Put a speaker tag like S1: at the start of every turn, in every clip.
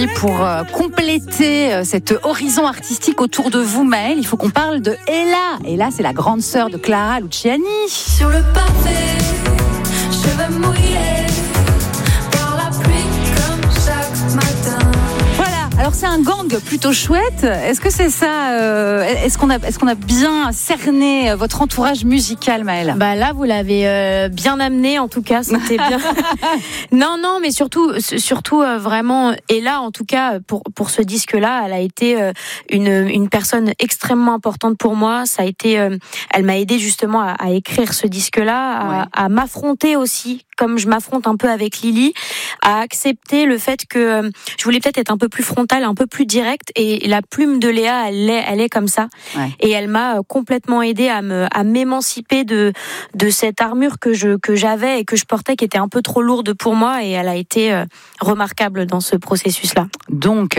S1: Lily, pour compléter cet horizon artistique autour de vous, Maëlle, il faut qu'on parle de Ella. Ella, c'est la grande sœur de Clara Luciani.
S2: Sur le pavé, cheveux mouillés par la pluie comme chaque matin.
S1: Alors c'est un gang plutôt chouette. Est-ce que c'est ça Est-ce qu'on a bien cerné votre entourage musical, Maëlle ?
S3: Bah là, vous l'avez bien amené. En tout cas, c'était bien. non, mais surtout vraiment. Et là, en tout cas, pour ce disque-là, elle a été une personne extrêmement importante pour moi. Ça a été, elle m'a aidé justement à écrire ce disque-là, à m'affronter aussi, comme je m'affronte un peu avec Lily, à accepter le fait que je voulais peut-être être un peu plus frontale, un peu plus directe, et la plume de Léa, elle est comme ça. Ouais. Et elle m'a complètement aidée à m'émanciper de cette armure que j'avais et que je portais, qui était un peu trop lourde pour moi, et elle a été remarquable dans ce processus-là.
S1: Donc,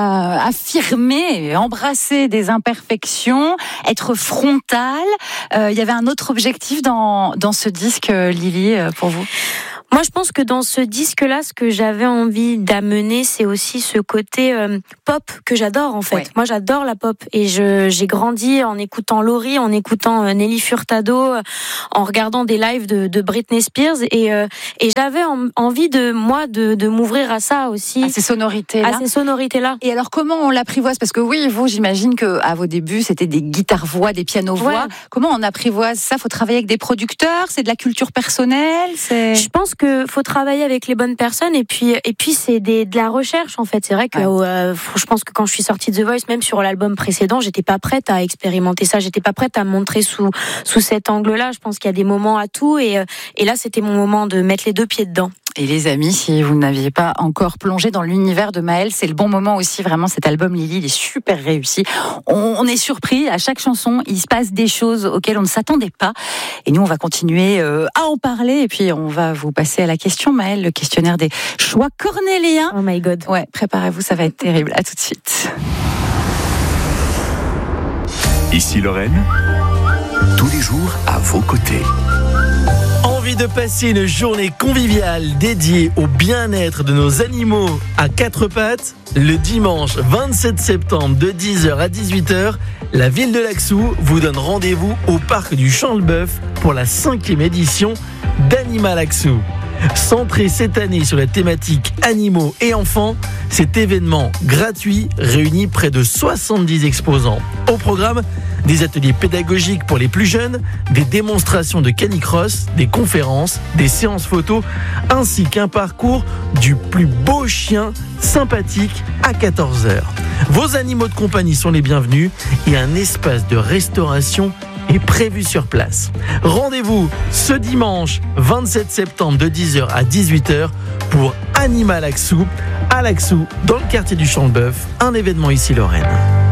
S1: affirmer, embrasser des imperfections, être frontale, il y avait un autre objectif dans ce disque, Lily, pour vous ?
S3: Moi, je pense que dans ce disque-là, ce que j'avais envie d'amener, c'est aussi ce côté pop que j'adore, en fait. Ouais. Moi, j'adore la pop, et j'ai grandi en écoutant Laurie, en écoutant Nelly Furtado, en regardant des lives de Britney Spears, et j'avais envie de m'ouvrir à ça aussi.
S1: À ces sonorités-là. Et alors, comment on l'apprivoise ? Parce que oui, vous, j'imagine que à vos débuts, c'était des guitares-voix, des pianos-voix. Ouais. Comment on apprivoise ça ? Faut travailler avec des producteurs ? C'est de la culture personnelle ?
S3: Je pense que faut travailler avec les bonnes personnes, et puis c'est de la recherche, en fait. C'est vrai que je pense que quand je suis sortie de The Voice, même sur l'album précédent, j'étais pas prête à expérimenter ça, j'étais pas prête à me montrer sous cet angle-là. Je pense qu'il y a des moments à tout, et là c'était mon moment de mettre les deux pieds dedans.
S1: Et les amis, si vous n'aviez pas encore plongé dans l'univers de Maëlle, c'est le bon moment aussi. Vraiment, cet album Lily, il est super réussi. On est surpris à chaque chanson. Il se passe des choses auxquelles on ne s'attendait pas. Et nous, on va continuer à en parler. Et puis, on va vous passer à la question, Maëlle, le questionnaire des choix cornéliens.
S3: Oh my God.
S1: Ouais, préparez-vous, ça va être terrible. À tout de suite.
S4: Ici Lorraine, tous les jours à vos côtés.
S5: Envie de passer une journée conviviale dédiée au bien-être de nos animaux à quatre pattes ? Le dimanche 27 septembre de 10h à 18h, la ville de Laxou vous donne rendez-vous au parc du Champ-le-Bœuf pour la 5e édition d'Anima Laxou. Centré cette année sur la thématique animaux et enfants, cet événement gratuit réunit près de 70 exposants. Au programme, des ateliers pédagogiques pour les plus jeunes, des démonstrations de canicross, des conférences, des séances photos, ainsi qu'un parcours du plus beau chien sympathique à 14h. Vos animaux de compagnie sont les bienvenus, et un espace de restauration est prévu sur place. Rendez-vous ce dimanche 27 septembre de 10h à 18h pour Anima Laxou, à Laxou, dans le quartier du Champ-le-Bœuf, un événement ici Lorraine.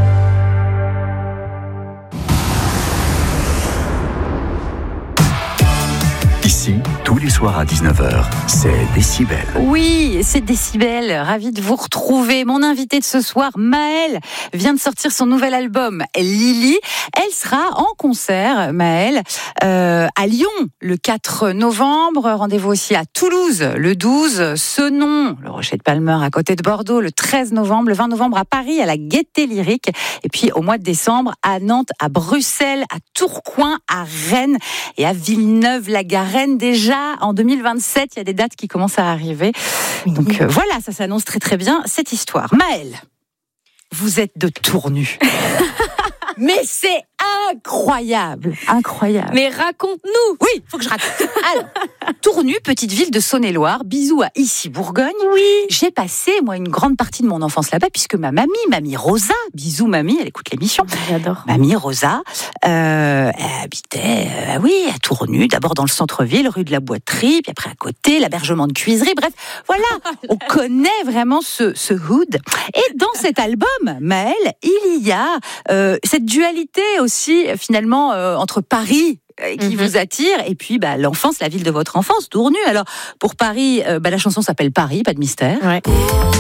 S4: Ici, tous les soirs à 19h, c'est Décibel.
S1: Oui, c'est Décibel. Ravi de vous retrouver. Mon invitée de ce soir, Maëlle, vient de sortir son nouvel album, Lily. Elle sera en concert, Maëlle, à Lyon, le 4 novembre. Rendez-vous aussi à Toulouse, le 12. Senon, le Rocher de Palmer, à côté de Bordeaux, le 13 novembre. Le 20 novembre à Paris, à la Gaîté Lyrique. Et puis, au mois de décembre, à Nantes, à Bruxelles, à Tourcoing, à Rennes et à Villeneuve-la-Garenne. Déjà en 2027, il y a des dates qui commencent à arriver. Donc voilà, ça s'annonce très très bien cette histoire. Maëlle, vous êtes de Tournu. Mais c'est incroyable.
S3: Mais raconte-nous.
S1: Oui, faut que je raconte. Alors, Tournu, petite ville de Saône-et-Loire, bisous à Issy-Bourgogne.
S3: Oui.
S1: J'ai passé, moi, une grande partie de mon enfance là-bas, puisque ma mamie Rosa, bisous mamie, elle écoute l'émission.
S3: J'adore.
S1: Mamie Rosa, elle habitait, à Tournu, d'abord dans le centre-ville, rue de la Boiterie, puis après à côté, l'Abergement de Cuisery. Bref, voilà, on connaît vraiment ce hood. Et dans cet album, Maëlle, il y a cette dualité aussi, finalement, entre Paris qui vous attire, et puis l'enfance, la ville de votre enfance, Tournu. Alors, pour Paris, la chanson s'appelle Paris, pas de mystère.
S3: Ouais.